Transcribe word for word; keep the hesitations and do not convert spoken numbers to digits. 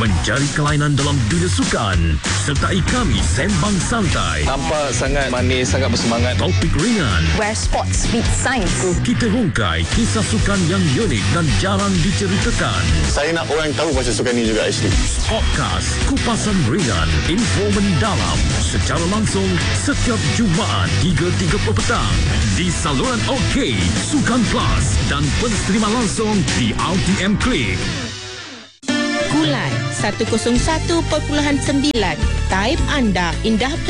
mencari kelainan dalam dunia sukan. Sertai kami sembang santai. Nampak sangat manis, sangat bersemangat. Topik ringan. Where sports meet science. Kita rungkai kisah sukan yang unik dan jarang diceritakan. Saya nak orang tahu pasal sukan ni juga actually. Podcast Kupasan Ringan, info mendalam secara langsung setiap Jumaat tiga tiga puluh petang di saluran OK, Sukan Plus dan pensterima langsung di R T M Klik. Kulai seratus satu perpuluhan sembilan. Taib anda indah